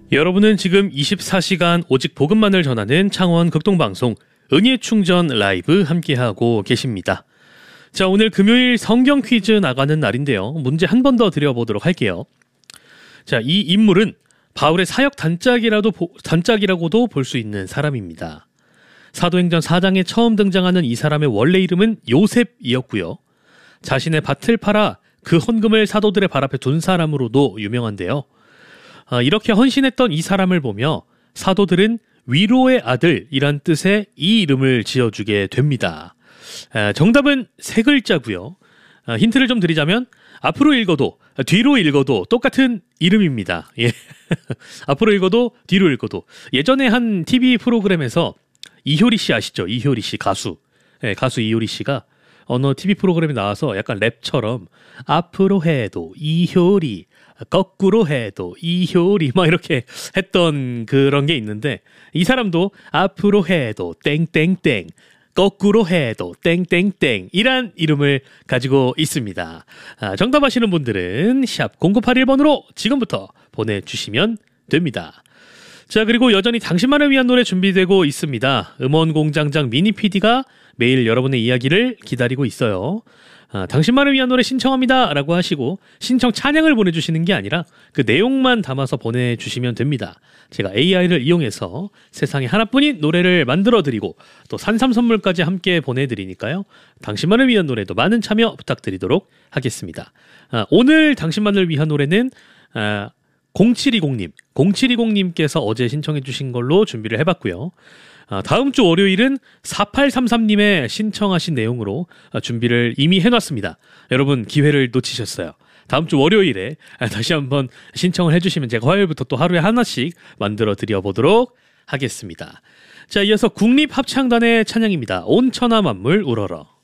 여러분은 지금 24시간 오직 복음만을 전하는 창원 극동방송 은혜충전 라이브 함께하고 계십니다. 자, 오늘 금요일 성경 퀴즈 나가는 날인데요. 문제 한 번 더 드려보도록 할게요. 자, 이 인물은 바울의 사역 단짝이라고도 볼 수 있는 사람입니다. 사도행전 4장에 처음 등장하는 이 사람의 원래 이름은 요셉이었고요. 자신의 밭을 팔아 그 헌금을 사도들의 발 앞에 둔 사람으로도 유명한데요. 이렇게 헌신했던 이 사람을 보며 사도들은 위로의 아들이란 뜻의 이 이름을 지어주게 됩니다. 정답은 세 글자고요. 힌트를 좀 드리자면 앞으로 읽어도 뒤로 읽어도 똑같은 이름입니다. 예. 앞으로 읽어도 뒤로 읽어도. 예전에 한 TV 프로그램에서 이효리 씨 아시죠? 이효리 씨 가수. 예, 가수 이효리 씨가 어느 TV 프로그램에 나와서 약간 랩처럼 앞으로 해도 이효리, 거꾸로 해도 이효리 막 이렇게 했던 그런 게 있는데, 이 사람도 앞으로 해도 땡땡땡, 거꾸로 해도 땡땡땡 이란 이름을 가지고 있습니다. 정답 아시는 분들은 샵 0981번으로 지금부터 보내주시면 됩니다. 자, 그리고 여전히 당신만을 위한 노래 준비되고 있습니다. 음원공장장 미니 PD가 매일 여러분의 이야기를 기다리고 있어요. 당신만을 위한 노래 신청합니다 라고 하시고 신청 찬양을 보내주시는 게 아니라 그 내용만 담아서 보내주시면 됩니다. 제가 AI를 이용해서 세상에 하나뿐인 노래를 만들어드리고 또 산삼 선물까지 함께 보내드리니까요. 당신만을 위한 노래도 많은 참여 부탁드리도록 하겠습니다. 오늘 당신만을 위한 노래는 0720님께서 어제 신청해 주신 걸로 준비를 해봤고요. 다음 주 월요일은 4833님의 신청하신 내용으로 준비를 이미 해놨습니다. 여러분 기회를 놓치셨어요. 다음 주 월요일에 다시 한번 신청을 해주시면 제가 화요일부터 또 하루에 하나씩 만들어 드려보도록 하겠습니다. 자, 이어서 국립합창단의 찬양입니다. 온 천하 만물 우러러.